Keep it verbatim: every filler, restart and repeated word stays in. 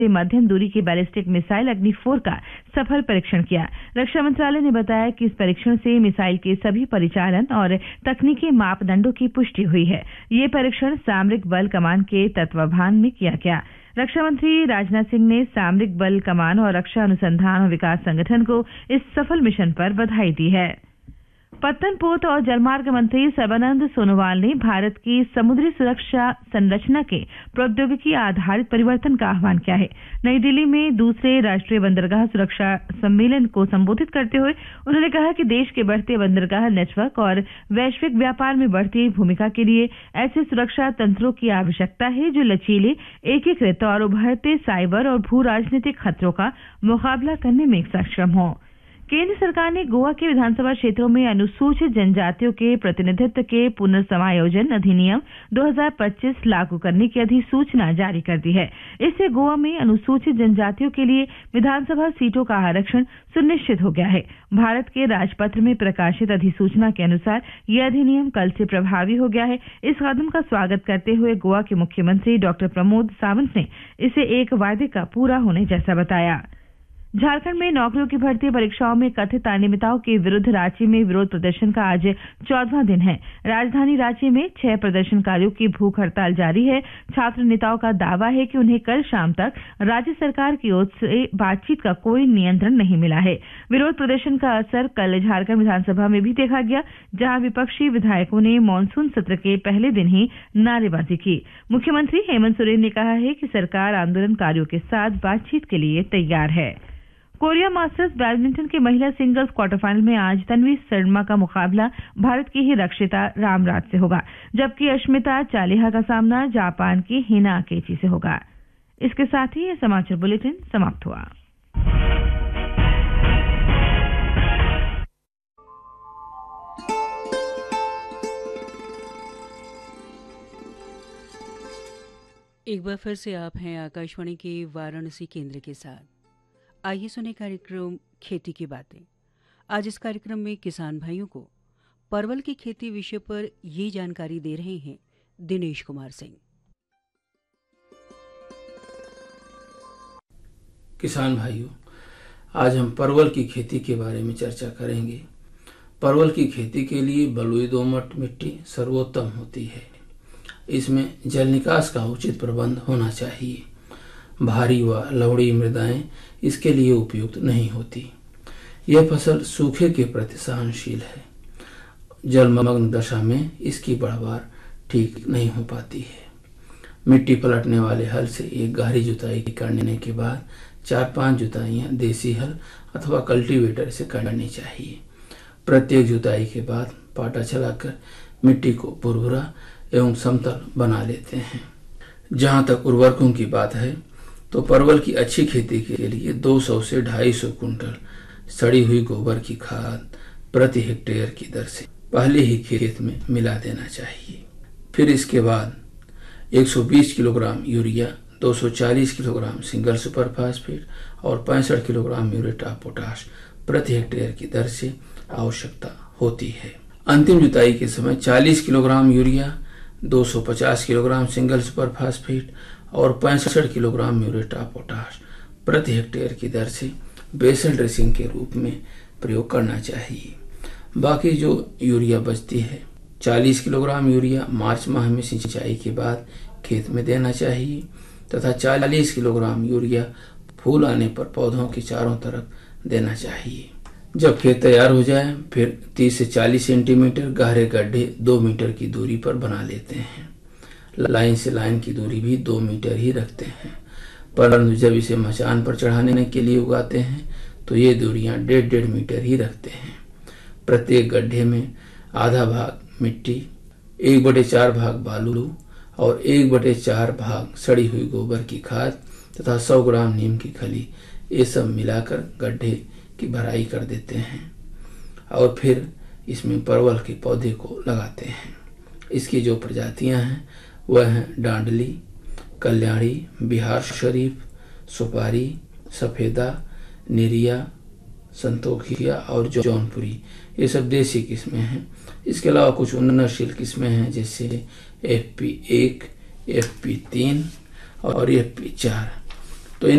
मध्यम दूरी की बैलिस्टिक मिसाइल अग्नि फोर का सफल परीक्षण किया। रक्षा मंत्रालय ने बताया कि इस परीक्षण से मिसाइल के सभी परिचालन और तकनीकी मापदंडों की पुष्टि हुई है। ये परीक्षण सामरिक बल कमान के तत्वावधान में किया गया। रक्षा मंत्री राजनाथ सिंह ने सामरिक बल कमान और रक्षा अनुसंधान और विकास संगठन को इस सफल मिशन पर बधाई दी है। पत्तन पोत और जलमार्ग मंत्री सर्बानंद सोनोवाल ने भारत की समुद्री सुरक्षा संरचना के प्रौद्योगिकी आधारित परिवर्तन का आह्वान किया है। नई दिल्ली में दूसरे राष्ट्रीय बंदरगाह सुरक्षा सम्मेलन को संबोधित करते हुए उन्होंने कहा कि देश के बढ़ते बंदरगाह नेटवर्क और वैश्विक व्यापार में बढ़ती भूमिका के लिए ऐसे सुरक्षा तंत्रों की आवश्यकता है जो लचीले, एकीकृत और उभरते साइबर और भू राजनीतिक खतरों का मुकाबला करने में सक्षम हों। केंद्र सरकार ने गोवा के विधानसभा क्षेत्रों में अनुसूचित जनजातियों के प्रतिनिधित्व के पुनर्समायोजन अधिनियम दो हज़ार पच्चीस लागू करने की अधिसूचना जारी कर दी है। इससे गोवा में अनुसूचित जनजातियों के लिए विधानसभा सीटों का आरक्षण सुनिश्चित हो गया है। भारत के राजपत्र में प्रकाशित अधिसूचना के अनुसार यह अधिनियम कल से प्रभावी हो गया है। इस कदम का स्वागत करते हुए गोवा के मुख्यमंत्री डॉक्टर प्रमोद सावंत ने इसे एक वायदे का पूरा होने जैसा बताया। झारखंड में नौकरियों की भर्ती परीक्षाओं में कथित अनियमितताओं के विरुद्ध रांची में विरोध प्रदर्शन का आज चौदहवां दिन है। राजधानी रांची में छह प्रदर्शनकारियों की भूख हड़ताल जारी है। छात्र नेताओं का दावा है कि उन्हें कल शाम तक राज्य सरकार की ओर से बातचीत का कोई नियंत्रण नहीं मिला है। विरोध प्रदर्शन का असर कल झारखंड विधानसभा में भी देखा गया, जहां विपक्षी विधायकों ने मानसून सत्र के पहले दिन ही नारेबाजी की। मुख्यमंत्री हेमंत सोरेन ने कहा है कि सरकार आंदोलनकारियों के साथ बातचीत के लिए तैयार है। कोरिया मास्टर्स बैडमिंटन के महिला सिंगल्स क्वार्टर फाइनल में आज तन्वी शर्मा का मुकाबला भारत की ही रक्षिता रामराज से होगा, जबकि अश्मिता चालिहा का सामना जापान की हिना अकेची से होगा। इसके साथ ही यह समाचार बुलेटिन समाप्त हुआ। एक बार फिर से आप हैं आकाशवाणी के वाराणसी केंद्र के साथ। आइए सुने कार्यक्रम खेती की बातें। आज इस कार्यक्रम में किसान भाइयों को परवल की खेती विषय पर ये जानकारी दे रहे हैं दिनेश कुमार सिंह। किसान भाइयों, आज हम परवल की खेती के बारे में चर्चा करेंगे। परवल की खेती के लिए बलुई दोमट मिट्टी सर्वोत्तम होती है। इसमें जल निकास का उचित प्रबंध होना चाहिए। भारी व लवड़ी मृदाएं इसके लिए उपयुक्त नहीं होती। यह फसल सूखे के प्रति सहनशील है। जलमग्न दशा में इसकी बढ़वार ठीक नहीं हो पाती है। मिट्टी पलटने वाले हल से एक गहरी जुताई करने के बाद चार पांच जुताइयां देसी हल अथवा कल्टीवेटर से करनी चाहिए। प्रत्येक जुताई के बाद पाटा चलाकर मिट्टी को भुरभुरा एवं समतल बना लेते हैं। जहां तक उर्वरकों की बात है तो परवल की अच्छी खेती के लिए दो सौ से ढाई सौ कुंटल सड़ी हुई गोबर की खाद प्रति हेक्टेयर की दर से पहले ही खेत में मिला देना चाहिए। फिर इसके बाद एक सौ बीस किलोग्राम यूरिया, दो सौ चालीस किलोग्राम सिंगल सुपर फास्फेट और पैंसठ किलोग्राम म्यूरेट ऑफ पोटाश प्रति हेक्टेयर की दर से आवश्यकता होती है। अंतिम जुताई के समय चालीस किलोग्राम यूरिया, दो सौ पचास किलोग्राम सिंगल सुपर फास्फेट और पैंसठ किलोग्राम म्यूरेट ऑफ पोटाश प्रति हेक्टेयर की दर से बेसल ड्रेसिंग के रूप में प्रयोग करना चाहिए। बाकी जो यूरिया बचती है, चालीस किलोग्राम यूरिया मार्च माह में सिंचाई के बाद खेत में देना चाहिए तथा चालीस किलोग्राम यूरिया फूल आने पर पौधों के चारों तरफ देना चाहिए। जब खेत तैयार हो जाए फिर तीस से चालीस सेंटीमीटर गहरे गड्ढे दो मीटर की दूरी पर बना लेते हैं। लाइन से लाइन की दूरी भी दो मीटर ही रखते हैं। परंतु जब इसे मचान पर चढ़ाने के लिए उगाते हैं तो ये दूरियां डेढ़ डेढ़ मीटर ही रखते हैं। प्रत्येक गड्ढे में आधा भाग मिट्टी, एक बटे चार भाग बालू और एक बटे चार भाग सड़ी हुई गोबर की खाद तथा सौ ग्राम नीम की खली, ये सब मिलाकर गड्ढे की भराई कर देते हैं और फिर इसमें परवल के पौधे को लगाते हैं। इसकी जो प्रजातियां हैं वह हैं डांडली, कल्याणी, बिहार शरीफ, सुपारी, सफेदा, निरिया, संतोखिया और जौनपुरी। ये सब देसी किस्में हैं। इसके अलावा कुछ उन्नतशील किस्में हैं जैसे एफ पी एक, एफ पी तीन और एफ पी चार।